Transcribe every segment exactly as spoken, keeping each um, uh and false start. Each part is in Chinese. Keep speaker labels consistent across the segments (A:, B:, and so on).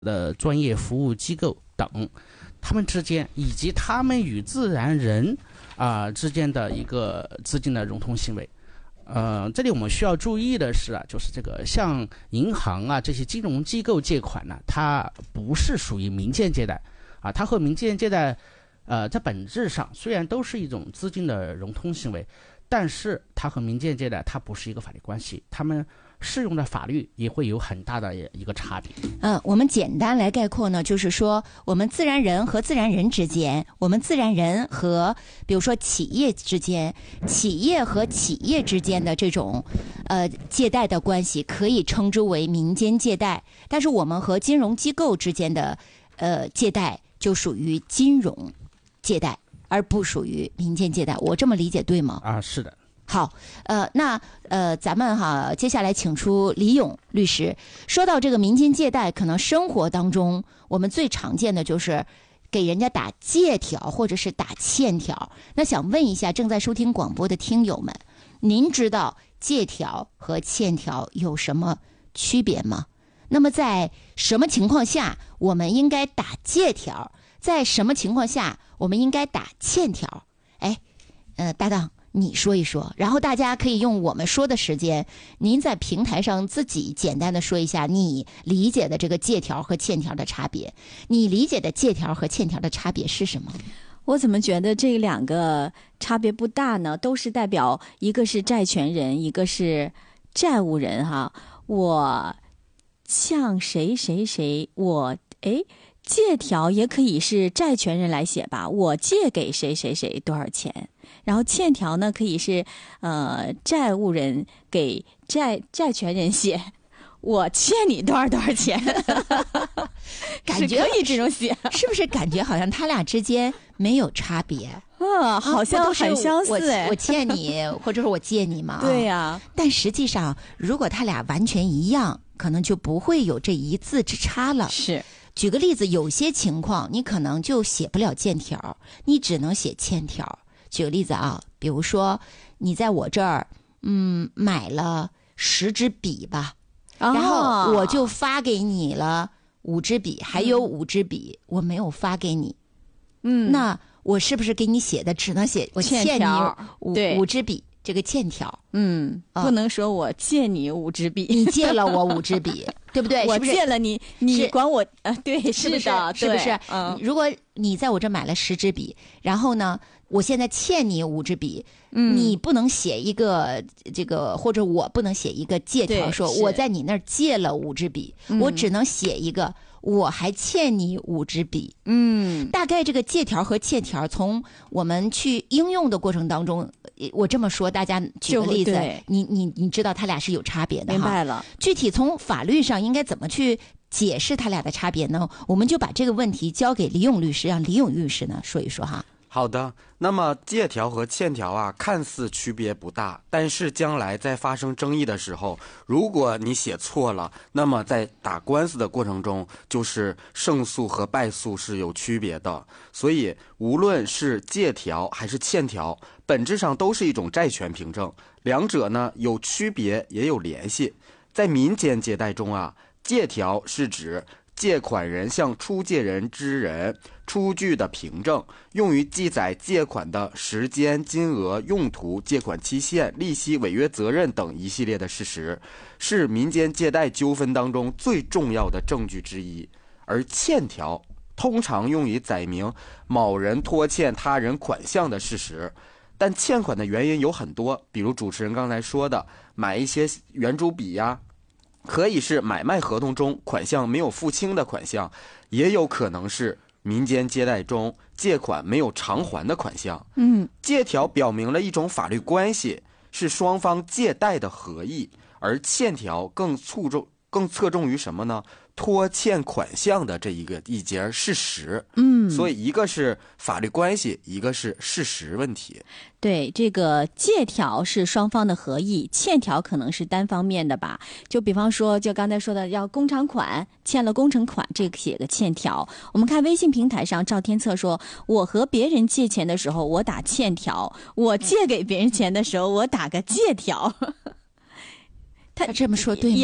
A: 的专业服务机构等，他们之间以及他们与自然人啊、呃、之间的一个资金的融通行为。呃，这里我们需要注意的是啊，就是这个像银行啊这些金融机构借款呢，它不是属于民间借贷啊，它和民间借贷呃在本质上虽然都是一种资金的融通行为，但是它和民间借贷它不是一个法律关系，他们适用的法律也会有很大的一个差别。
B: 嗯，我们简单来概括呢，就是说我们自然人和自然人之间，我们自然人和比如说企业之间，企业和企业之间的这种呃借贷的关系可以称之为民间借贷，但是我们和金融机构之间的呃借贷就属于金融借贷，而不属于民间借贷。我这么理解对吗？
A: 啊，是的。
B: 好，呃，那呃，咱们哈，接下来请出李勇律师。说到这个民间借贷，可能生活当中我们最常见的就是给人家打借条或者是打欠条。那想问一下正在收听广播的听友们，您知道借条和欠条有什么区别吗？那么在什么情况下我们应该打借条？在什么情况下我们应该打欠条？哎，呃，搭档，你说一说，然后大家可以用我们说的时间，您在平台上自己简单的说一下你理解的这个借条和欠条的差别。你理解的借条和欠条的差别是什么？
C: 我怎么觉得这两个差别不大呢？都是代表一个是债权人，一个是债务人哈。我向谁谁谁，我诶借条也可以是债权人来写吧，我借给谁谁谁多少钱。然后欠条呢，可以是呃债务人给债债权人写，我欠你多少多少钱，
B: 感觉
C: 可以这种写，
B: 是不是感觉好像他俩之间没有差别？
C: 啊，好像很相似哎、
B: 我我欠你，或者是我借你嘛？
C: 对呀、啊。
B: 但实际上，如果他俩完全一样，可能就不会有这一字之差了。
C: 是。
B: 举个例子，有些情况你可能就写不了借条，你只能写欠条。举个例子啊，比如说你在我这儿，嗯，买了十支笔吧，
C: 哦、
B: 然后我就发给你了五支笔，还有五支笔、嗯、我没有发给你，
C: 嗯，
B: 那我是不是给你写的只能写我欠你五五支笔？这个欠条，
C: 嗯，不能说我借你五支笔，
B: 你借了我五支笔，对不对？
C: 我借了你，你管我，呃，对，
B: 是不是？
C: 是
B: 不是？
C: 嗯，
B: 如果你在我这买了十支笔，然后呢，我现在欠你五支笔，嗯，你不能写一个这个，或者我不能写一个借条，说我在你那儿借了五支笔，我只能写一个。我还欠你五支笔，
C: 嗯，
B: 大概这个借条和欠条，从我们去应用的过程当中，我这么说，大家举个例子，你你你知道它俩是有差别的哈。
C: 明白了。
B: 具体从法律上应该怎么去解释它俩的差别呢？我们就把这个问题交给李勇律师，让李勇律师呢说一说哈。
D: 好的，那么借条和欠条啊，看似区别不大，但是将来在发生争议的时候，如果你写错了，那么在打官司的过程中，就是胜诉和败诉是有区别的。所以，无论是借条还是欠条，本质上都是一种债权凭证，两者呢有区别也有联系。在民间借贷中啊，借条是指借款人向出借人之人出具的凭证，用于记载借款的时间、金额、用途、借款期限、利息、违约责任等一系列的事实，是民间借贷纠纷当中最重要的证据之一。而欠条通常用于载明某人拖欠他人款项的事实，但欠款的原因有很多，比如主持人刚才说的，买一些圆珠笔呀、啊，可以是买卖合同中款项没有付清的款项，也有可能是民间借贷中借款没有偿还的款项。
C: 嗯，
D: 借条表明了一种法律关系，是双方借贷的合意，而欠条更侧重更侧重于什么呢？拖欠款项的这一个一节事实。
C: 嗯，
D: 所以一个是法律关系，一个是事实问题。
C: 对，这个借条是双方的合意，欠条可能是单方面的吧。就比方说，就刚才说的要工厂款，欠了工程款，这个写个欠条。我们看微信平台上，赵天策说，我和别人借钱的时候我打欠条，我借给别人钱的时候我打个借条。
B: 他这么说对吗？
C: 也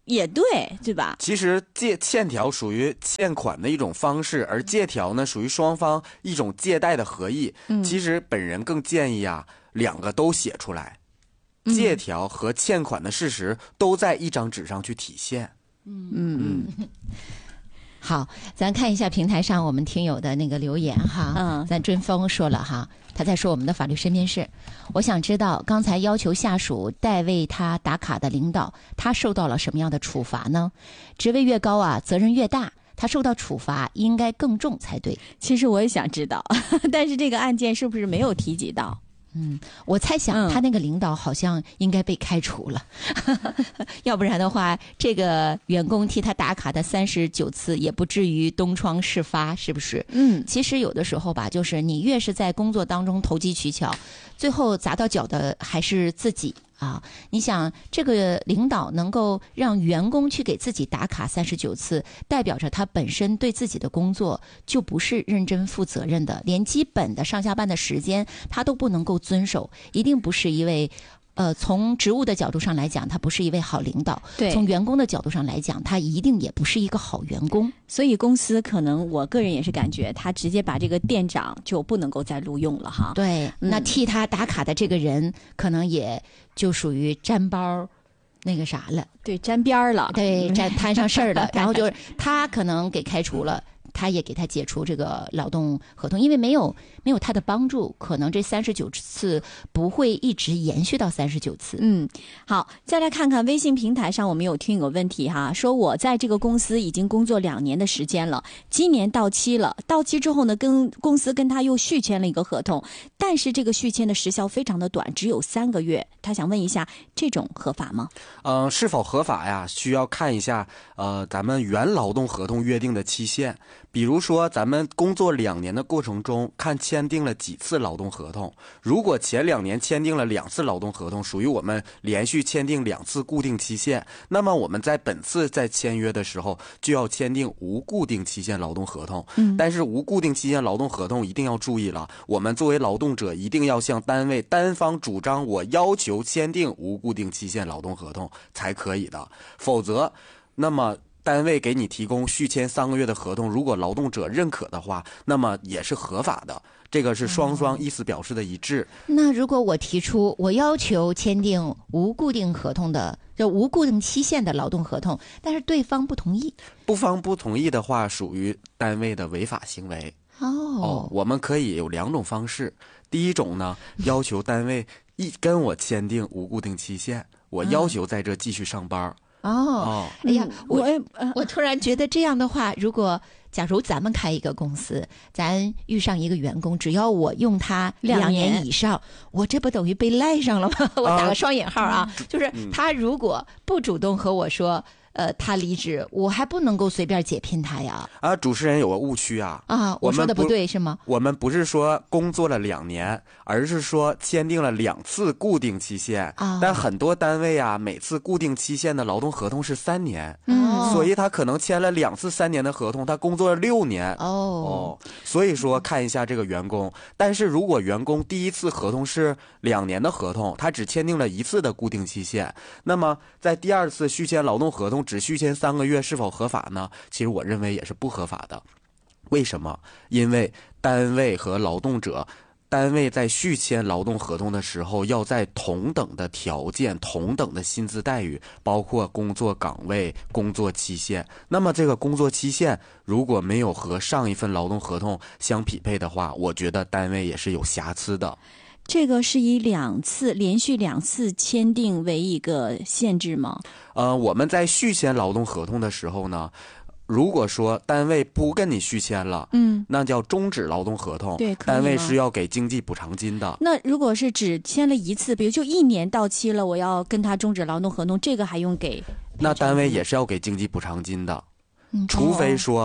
C: 也对，对吧？
D: 其实借欠条属于欠款的一种方式，而借条呢属于双方一种借贷的合意。
C: 嗯、
D: 其实本人更建议啊，两个都写出来，
C: 嗯、
D: 借条和欠款的事实都在一张纸上去体现。
C: 嗯嗯
B: 嗯。好，咱看一下平台上我们听友的那个留言哈。
C: 嗯，
B: 咱春风说了哈，他在说我们的法律身边事。我想知道，刚才要求下属代为他打卡的领导，他受到了什么样的处罚呢？职位越高啊，责任越大，他受到处罚应该更重才对。
C: 其实我也想知道，但是这个案件是不是没有提及到？
B: 嗯，我猜想他那个领导好像应该被开除了，嗯、要不然的话，这个员工替他打卡的三十九次也不至于东窗事发，是不是？
C: 嗯，
B: 其实有的时候吧，就是你越是在工作当中投机取巧，最后砸到脚的还是自己。啊，你想这个领导能够让员工去给自己打卡三十九次，代表着他本身对自己的工作就不是认真负责任的，连基本的上下班的时间他都不能够遵守，一定不是一位呃，从职务的角度上来讲，他不是一位好领导；
C: 对，
B: 从员工的角度上来讲，他一定也不是一个好员工。
C: 所以公司可能，我个人也是感觉，他直接把这个店长就不能够再录用了哈。
B: 对，
C: 嗯、
B: 那替他打卡的这个人，可能也就属于沾包。那个啥了，
C: 对，沾边儿了，
B: 对，沾摊上事儿了，然后就是他可能给开除了，他也给他解除这个劳动合同，因为没有没有他的帮助，可能这三十九次不会一直延续到三十九次。
C: 嗯，好，再来看看微信平台上我们有听友问题哈，说我在这个公司已经工作两年的时间了，今年到期了，到期之后呢，跟公司跟他又续签了一个合同，但是这个续签的时效非常的短，只有三个月，他想问一下，这种合法吗？
D: 呃，是否合法呀？需要看一下呃咱们原劳动合同约定的期限。比如说，咱们工作两年的过程中，看签订了几次劳动合同。如果前两年签订了两次劳动合同，属于我们连续签订两次固定期限，那么我们在本次在签约的时候就要签订无固定期限劳动合同。
C: 嗯，
D: 但是无固定期限劳动合同一定要注意了，我们作为劳动者一定要向单位单方主张，我要求签订无固定期限劳动合同才可以的，否则，那么。单位给你提供续签三个月的合同，如果劳动者认可的话，那么也是合法的。这个是双方意思表示的一致。
B: 那如果我提出我要求签订无固定合同的，就无固定期限的劳动合同，但是对方不同意，
D: 不方不同意的话，属于单位的违法行为。
B: 哦，
D: 哦，我们可以有两种方式。第一种呢，要求单位一跟我签订无固定期限，我要求在这继续上班。
B: 哦，
D: 哦，
B: 哎呀，我
C: 我
B: 我突然觉得这样的话，如果假如咱们开一个公司，咱遇上一个员工，只要我用他两年以上，我这不等于被赖上了吗？我打个双引号啊，就是他如果不主动和我说。呃，他离职，我还不能够随便解聘他呀。
D: 啊，主持人有个误区啊。
B: 啊，我说的不对是吗？
D: 我们不是说工作了两年，而是说签订了两次固定期限。啊，但很多单位啊，每次固定期限的劳动合同是三年。嗯，所以他可能签了两次三年的合同，他工作了六年。
B: 哦哦，
D: 所以说看一下这个员工。但是如果员工第一次合同是两年的合同，他只签订了一次的固定期限，那么在第二次续签劳动合同只续签三个月是否合法呢？其实我认为也是不合法的。为什么？因为单位和劳动者，单位在续签劳动合同的时候，要在同等的条件、同等的薪资待遇，包括工作岗位、工作期限。那么这个工作期限如果没有和上一份劳动合同相匹配的话，我觉得单位也是有瑕疵的。
C: 这个是以两次连续两次签订为一个限制吗？
D: 呃，我们在续签劳动合同的时候呢，如果说单位不跟你续签了，嗯，那叫终止劳动合同，
C: 对，
D: 单位是要给经济补偿金的。
C: 那如果是只签了一次，比如就一年到期了，我要跟他终止劳动合同，这个还用给？
D: 那单位也是要给经济补偿金的，嗯、除非说。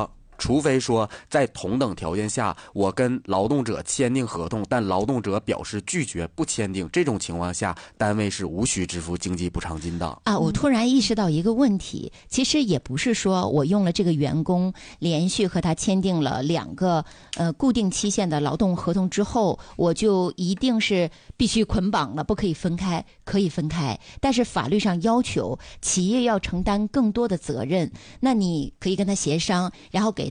D: 除非说在同等条件下，我跟劳动者签订合同，但劳动者表示拒绝不签订，这种情况下，单位是无需支付经济补偿金的。
B: 啊，我突然意识到一个问题，其实也不是说我用了这个员工连续和他签订了两个呃固定期限的劳动合同之后，我就一定是必须捆绑了，不可以分开，可以分开，但是法律上要求企业要承担更多的责任，那你可以跟他协商，然后给